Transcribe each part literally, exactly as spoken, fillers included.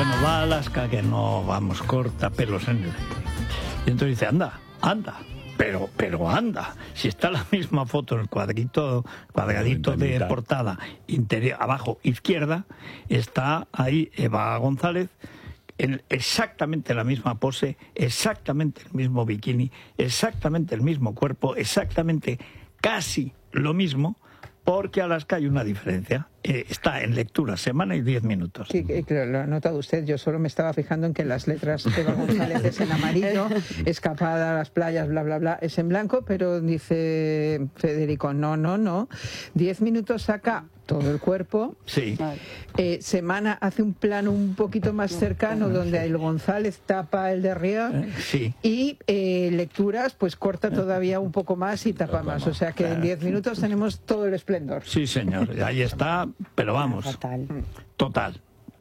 no va a Alaska, que no, vamos, corta pelos en el... Y entonces dice, anda, anda, pero, pero anda, si está la misma foto en el cuadrito, cuadradito de portada, interior, abajo, izquierda, está ahí Eva González, en exactamente la misma pose, exactamente el mismo bikini, exactamente el mismo cuerpo, exactamente casi lo mismo, porque Alaska hay una diferencia. Eh, está en lectura, semana y diez minutos. Sí, claro, lo ha notado usted. Yo solo me estaba fijando en que las letras de Eva González es en amarillo, escapada a las playas, bla, bla, bla, es en blanco, pero dice Federico, no, no, no. Diez minutos saca todo el cuerpo. Sí. Eh, semana hace un plano un poquito más cercano donde el González tapa el de Ría. Eh, sí. Y eh, lecturas, pues corta todavía un poco más y tapa más. O sea que en diez minutos tenemos todo el esplendor. Sí, señor. Ahí está, pero vamos. Fatal. Total.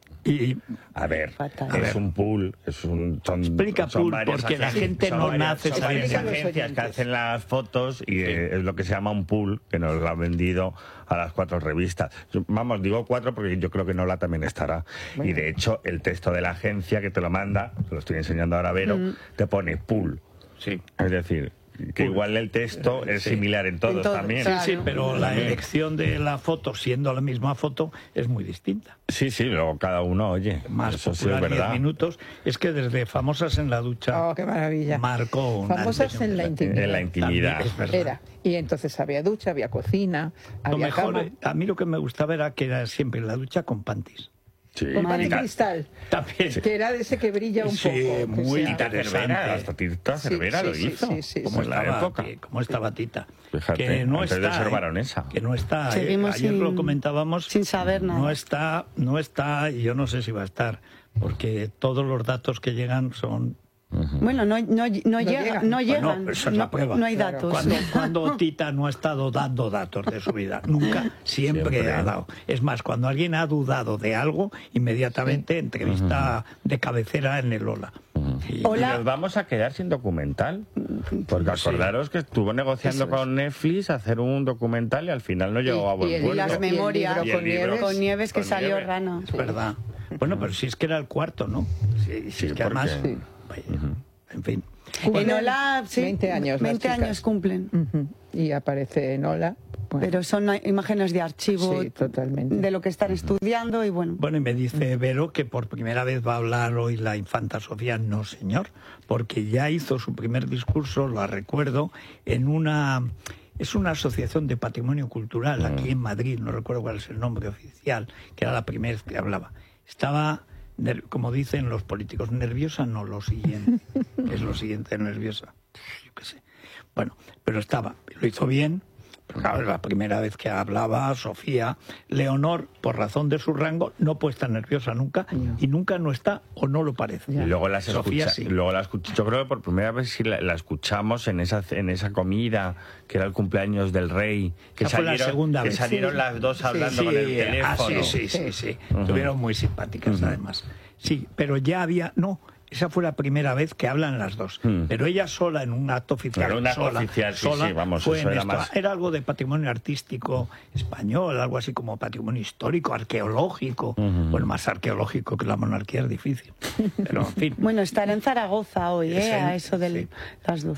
Y a ver, Fatal. es un pool, es un, son, explica son pool, varias porque la gente son no varias, nace son varias sabiendo. agencias que hacen las fotos y eh, es lo que se llama un pool, que nos lo han vendido a las cuatro revistas. Yo, vamos, digo cuatro porque yo creo que Nola también estará. Bueno. Y de hecho, el texto de la agencia que te lo manda, te lo estoy enseñando ahora a Vero, mm. te pone pool. Sí. Es decir, que igual el texto es sí. similar en todos, en todos también. Sí, sí, pero la elección de la foto, siendo la misma foto, es muy distinta. Sí, sí, luego cada uno, oye, más eso popular, sí es verdad. diez minutos, es que desde Famosas en la ducha... Oh, qué maravilla. Marcó una... Famosas en la intimidad. En la intimidad. Es verdad. Era. Y entonces había ducha, había cocina, lo había mejor, cama. A mí lo que me gustaba era que era siempre la ducha con panties. Sí. Con panty cristal. También. Que era de ese que brilla un sí, poco. muy sea. interesante. Hasta Tita Cervera sí, lo sí, hizo. Sí, sí, como, sí, estaba, época. que, como estaba Tita. Fíjate, que no antes está, de ser baronesa. Que no está. Seguimos Eh, ayer sin, lo comentábamos. Sin saber nada. No está, no está, y yo no sé si va a estar, porque todos los datos que llegan son... Bueno, no, no, no, no llega, llegan. no llegan. Bueno, esa es la prueba. No hay Claro. datos. Cuando, cuando Tita no ha estado dando datos de su vida, nunca, siempre, Siempre. ha dado. Es más, cuando alguien ha dudado de algo, inmediatamente Sí. entrevista uh-huh. de cabecera en el Lola. Uh-huh. Y, Hola. Y nos vamos a quedar sin documental. Porque acordaros sí. que estuvo negociando Eso con es. Netflix hacer un documental y al final no llegó y, a buen y el, puerto. Y las memorias y el libro con, Y el libro Nieves. con Nieves que Con salió Nieves. rana. es verdad. Bueno, pero si es que era el cuarto, ¿no? Si, si Sí, es que además... porque- Sí. Vaya, uh-huh. En fin. En Ola, sí, veinte años. veinte las años chicas. cumplen. Uh-huh. Y aparece en Ola. Bueno. Pero son imágenes de archivo Sí, totalmente. de lo que están estudiando y bueno. Bueno, y me dice Vero que por primera vez va a hablar hoy la infanta Sofía. No, señor, porque ya hizo su primer discurso, lo recuerdo, en una... Es una asociación de patrimonio cultural aquí en Madrid, no recuerdo cuál es el nombre oficial, que era la primera vez que hablaba. Estaba, como dicen los políticos, nerviosa, no, lo siguiente. Es lo siguiente, nerviosa. Yo qué sé. Bueno, pero estaba, lo hizo bien. Pero claro, es la primera vez que hablaba Sofía. Leonor, por razón de su rango, no puede estar nerviosa nunca Ya. y nunca no está o no lo parece. Y luego las Sofía escucha, sí. luego la escuché, yo creo que por primera vez sí la, la escuchamos en esa en esa comida que era el cumpleaños del rey, que Esa fue la salieron, segunda que vez. salieron Sí. las dos hablando Sí, con el ah, teléfono. sí, sí, sí, sí. Uh-huh. Estuvieron muy simpáticas, Uh-huh. además. Sí, pero ya había... No, esa fue la primera vez que hablan las dos. Mm. Pero ella sola, en un acto oficial, Era un acto sola, oficial, sí, sola, sí, vamos, fue eso en era esto. más- Era algo de patrimonio artístico español, algo así como patrimonio histórico, arqueológico. Uh-huh. Bueno, más arqueológico que la monarquía es difícil. Pero, en fin. Bueno, estar en Zaragoza hoy, Es ¿eh? en- A eso de sí. las doce.